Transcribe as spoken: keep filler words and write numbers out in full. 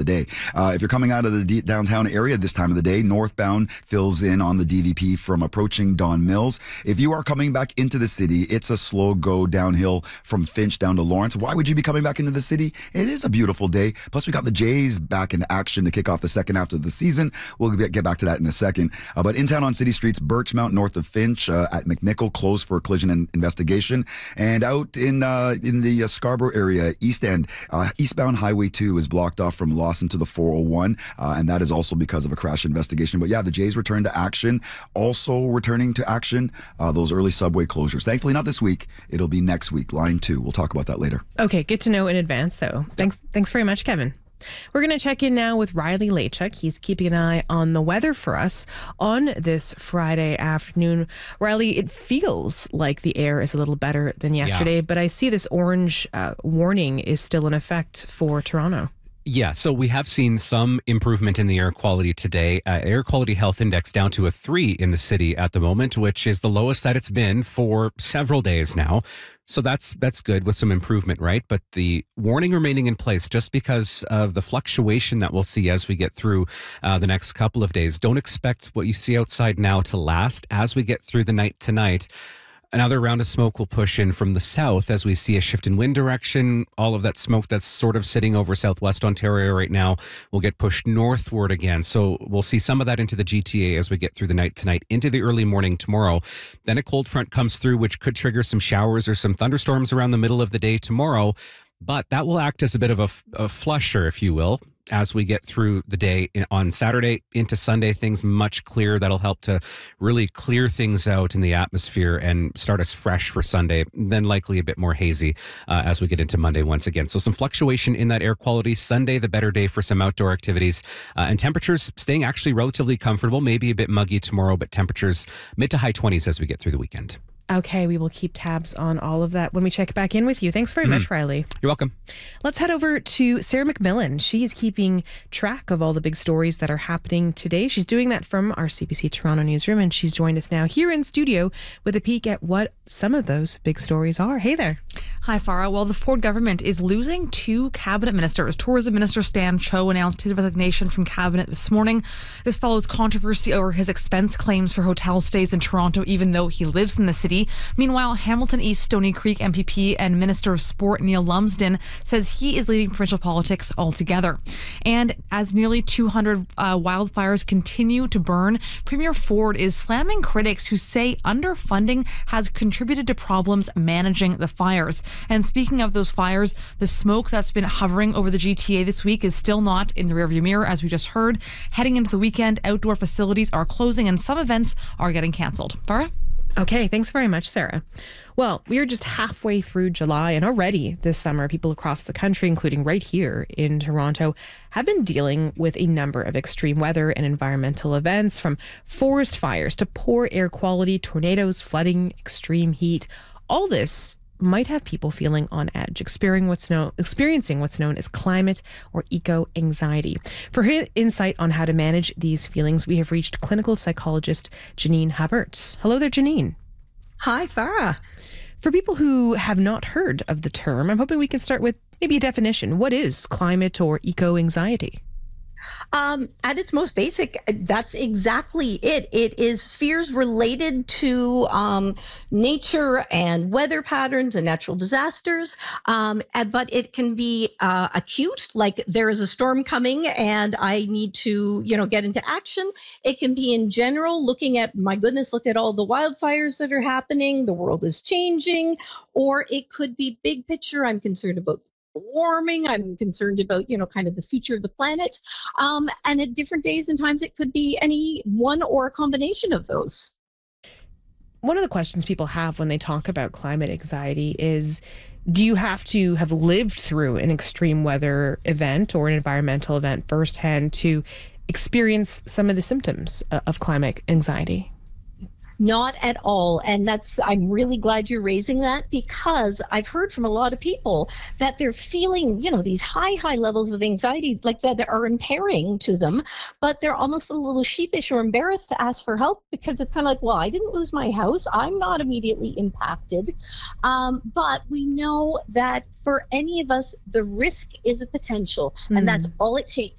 day. Uh, if you're coming out of the d- downtown area this time of the day, northbound fills in on the D V P from approaching Don Mills. If you are coming back into the city, it's a slow go downhill from Finch down to Lawrence. Why would you be coming back into the city? It is a beautiful day. Plus, we got the Jays back in action to kick off the second half of the season. We'll get back to that in a second. Uh, but in town on city streets, Birchmount north of Finch uh, at McNichol closed for a collision and investigation. And out in uh, in the uh, Scarborough area, East End, uh, eastbound Highway two is blocked off from Lawson to the four oh one. Uh, and that is also because of a crash investigation. But yeah, the Jays return to action. Also returning to action, uh, those early subway closures. Thankfully, not this week. It'll be next week, line two. We'll talk about that later. Okay, good to know in advance, though. Thanks, thanks very much, Kevin. We're going to check in now with Riley Lachuk. He's keeping an eye on the weather for us on this Friday afternoon. Riley, it feels like the air is a little better than yesterday, yeah. but I see this orange uh, warning is still in effect for Toronto. Yeah, so we have seen some improvement in the air quality today. Uh, air quality health index down to a three in the city at the moment, which is the lowest that it's been for several days now. So that's that's good with some improvement, right? But the warning remaining in place just because of the fluctuation that we'll see as we get through uh, the next couple of days. Don't expect what you see outside now to last as we get through the night tonight. Another round of smoke will push in from the south as we see a shift in wind direction. All of that smoke that's sort of sitting over southwest Ontario right now will get pushed northward again. So we'll see some of that into the G T A as we get through the night tonight into the early morning tomorrow. Then a cold front comes through, which could trigger some showers or some thunderstorms around the middle of the day tomorrow. But that will act as a bit of a, a flusher, if you will, as we get through the day on Saturday into Sunday. Things much clearer. That'll help to really clear things out in the atmosphere and start us fresh for Sunday. Then likely a bit more hazy uh, as we get into Monday once again. So some fluctuation in that air quality. Sunday, the better day for some outdoor activities. Uh, and temperatures staying actually relatively comfortable. Maybe a bit muggy tomorrow, but temperatures mid to high twenties as we get through the weekend. Okay, we will keep tabs on all of that when we check back in with you. Thanks very mm. much, Riley. You're welcome. Let's head over to Sarah McMillan. She is keeping track of all the big stories that are happening today. She's doing that from our C B C Toronto newsroom, and she's joined us now here in studio with a peek at what some of those big stories are. Hey there. Hi, Farah. Well, the Ford government is losing two cabinet ministers. Tourism Minister Stan Cho announced his resignation from cabinet this morning. This follows controversy over his expense claims for hotel stays in Toronto, even though he lives in the city. Meanwhile, Hamilton East Stony Creek M P P and Minister of Sport Neil Lumsden says he is leaving provincial politics altogether. And as nearly two hundred uh, wildfires continue to burn, Premier Ford is slamming critics who say underfunding has contributed to problems managing the fires. And speaking of those fires, the smoke that's been hovering over the G T A this week is still not in the rearview mirror, as we just heard. Heading into the weekend, outdoor facilities are closing and some events are getting cancelled. Farah? Okay, thanks very much, Sarah. Well, we are just halfway through July, and already this summer, people across the country, including right here in Toronto, have been dealing with a number of extreme weather and environmental events, from forest fires to poor air quality, tornadoes, flooding, extreme heat. All this might have people feeling on edge, experiencing what's known, experiencing what's known as climate or eco-anxiety. For her insight on how to manage these feelings, we have reached clinical psychologist Janine Hubbard. Hello there, Janine. Hi, Farah. For people who have not heard of the term, I'm hoping we can start with maybe a definition. What is climate or eco-anxiety? Um, at its most basic, that's exactly it. It is fears related to um, nature and weather patterns and natural disasters. Um, but it can be uh, acute, like there is a storm coming and I need to, you know, get into action. It can be in general, looking at, my goodness, look at all the wildfires that are happening. The world is changing. Or it could be big picture. I'm concerned about warming. I'm concerned about, you know, kind of the future of the planet. Um, and at different days and times, it could be any one or a combination of those. One of the questions people have when they talk about climate anxiety is, do you have to have lived through an extreme weather event or an environmental event firsthand to experience some of the symptoms of climate anxiety? Not at all. And that's, I'm really glad you're raising that, because I've heard from a lot of people that they're feeling, you know, these high, high levels of anxiety, like that are impairing to them, but they're almost a little sheepish or embarrassed to ask for help, because it's kind of like, well, I didn't lose my house. I'm not immediately impacted. Um, but we know that for any of us, the risk is a potential, mm. and that's all it takes